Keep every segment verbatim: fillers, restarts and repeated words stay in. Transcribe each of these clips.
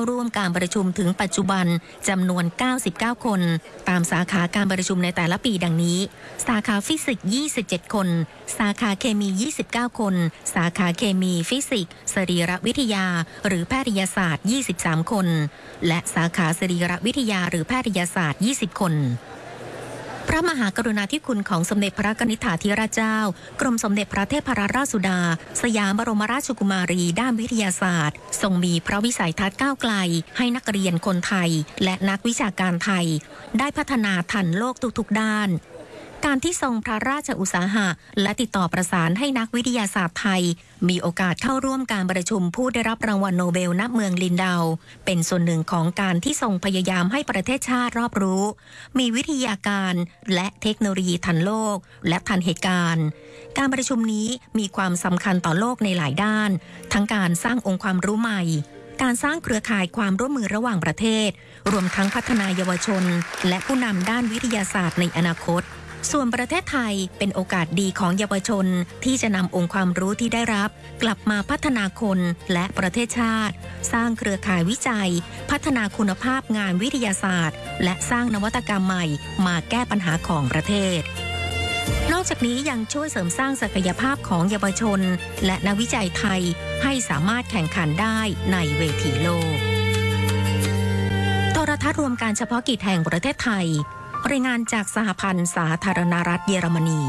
ร่วมการประชุมถึงปัจจุบันจำนวนเก้าสิบเก้าคนตามสาขาการประชุมในแต่ละปีดังนี้สาขาฟิสิกส์ยี่สิบเจ็ดคนสาขาเคมียี่สิบเก้าคนสาขาเคมีฟิสิกส์สรีรวิทยาหรือแพทยศาสตร์ยี่สิบสามคนและสาขาสรีรวิทยาหรือแพทยศาสตร์ยี่สิบคนพระมหากรุณาธิคุณของสมเด็จพระกนิษฐาธิราชเจ้ากรมสมเด็จพระเทพรัตนราชสุดาสยามบรมราชกุมารีด้านวิทยาศาสตร์ทรงมีพระวิสัยทัศน์ก้าวไกลให้นักเรียนคนไทยและนักวิชาการไทยได้พัฒนาทันโลกทุกๆด้านการที่ทรงพระราชอุตสาหะและติดต่อประสานให้นักวิทยาศาสตร์ไทยมีโอกาสเข้าร่วมการประชุมผู้ได้รับรางวัลโนเบลณเมืองลินดาวเป็นส่วนหนึ่งของการที่ทรงพยายามให้ประเทศชาติรอบรู้มีวิทยาการและเทคโนโลยีทันโลกและทันเหตุการณ์การประชุมนี้มีความสำคัญต่อโลกในหลายด้านทั้งการสร้างองค์ความรู้ใหม่การสร้างเครือข่ายความร่วมมือระหว่างประเทศรวมทั้งพัฒนาเยาวชนและผู้นำด้านวิทยาศาสตร์ในอนาคตส่วนประเทศไทยเป็นโอกาสดีของเยาวชนที่จะนำองค์ความรู้ที่ได้รับกลับมาพัฒนาคนและประเทศชาติสร้างเครือข่ายวิจัยพัฒนาคุณภาพงานวิทยาศาสตร์และสร้างนวัตกรรมใหม่มาแก้ปัญหาของประเทศนอกจากนี้ยังช่วยเสริมสร้างศักยภาพของเยาวชนและนักวิจัยไทยให้สามารถแข่งขันได้ในเวทีโลกโทรทัศน์รวมการเฉพาะกิจแห่งประเทศไทยรายงานจากสหพันธ์สาธารณรัฐเยอรมนี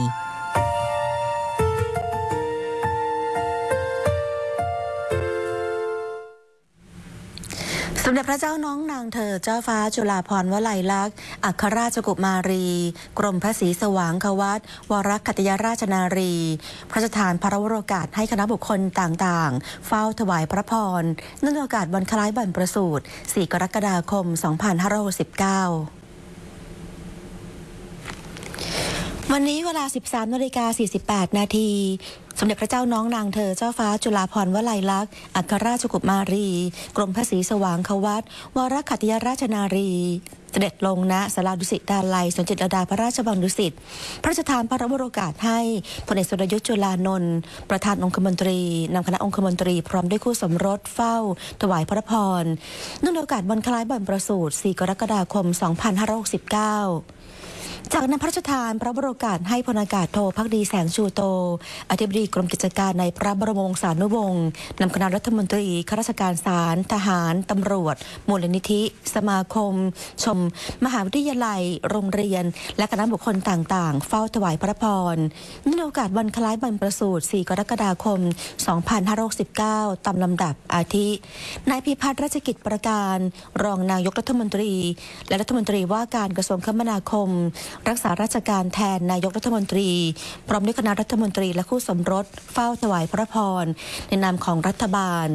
สมเด็จพระเจ้าน้องนางเธอเจ้าฟ้าจุฬาภรณ์วลัยลักษณ์อัครราชกุมารีกรมพระศรีสว่างควัตรวรคัตยราชนารีพระราชทานพระวโรกาสให้คณะบุคคลต่างๆเฝ้าถวายพระพรเนื่องในโอกาสวันคล้ายวันประสูติสี่กรกฎาคมสองพันห้าร้อยหกสิบเก้าวันนี้เวลา สิบสามนาฬิกาสี่สิบแปดนาทีสมเด็จพระเจ้าน้องนางเธอเจ้าฟ้าจุฬาภรณ์วลัยลักษณ์อัครราชกุมารีกรมพระศรีสว่างควัตรวรคัตยราชนารีเสด็จลงณศาลาดุสิตดาลัยสวนจิตรลดาพระราชวังดุสิตพระราชทานพระวโรกาสให้พลเอกสุรยุทธ์จุลานนท์ประธานองคมนตรีนำคณะองคมนตรีพร้อมด้วยคู่สมรสเฝ้าถวายพระพรเนื่องในโอกาสวันคล้ายวันประสูติสี่กรกฎาคมสองพันห้าร้อยหกสิบเก้าจากนั้นพระราชทานพระวโรกาสให้พลอากาศโทภักดีแสงชูโตอธิบดีกรมกิจการในพระบรมวงศานุวงศ์นำคณะรัฐมนตรีข้าราชการศาลทหารตำรวจมูลนิธิสมาคมชมมหาวิทยาลัยโรงเรียนและคณะบุคคลต่างๆเฝ้าถวายพระพรเนื่องในโอกาสวันคล้ายวันประสูติสี่กรกฎาคมสองพันห้าร้อยหกสิบเก้าตามลำดับอาทินายพิพัฒน์ราชกิจประการรองนายกรัฐมนตรีและรัฐมนตรีว่าการกระทรวงคมนาคมรักษาราชการแทนนายกรัฐมนตรีพร้อมด้วยคณะรัฐมนตรีและคู่สมรสเฝ้าถวายพระพรในนามของรัฐบาล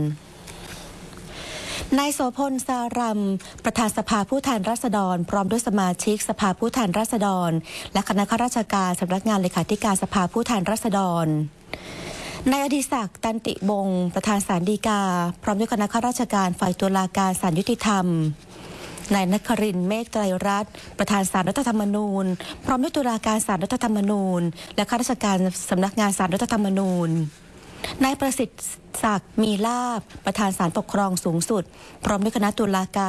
นายโสพลสารัมประธานสภาผู้แทนราษฎรพร้อมด้วยสมาชิกสภาผู้แทนราษฎรและคณะข้าราชการสำนักงานเลขาธิการสภาผู้แทนราษฎรนายอดิศักดิ์ตันติวงศ์ประธานศาลฎีกาพร้อมด้วยคณะข้าราชการฝ่ายตุลาการศาลยุติธรรมนายนครินทร์เมฆไตรรัตน์ประธานศาลรัฐธรรมนูญพร้อมด้วยตุลาการศาลรัฐธรรมนูญและข้าราชการสำนักงานศาลรัฐธรรมนูญนายประสิทธิ์ศักดิ์มีลาภประธานศาลปกครองสูงสุดพร้อมด้วยคณะตุลาการ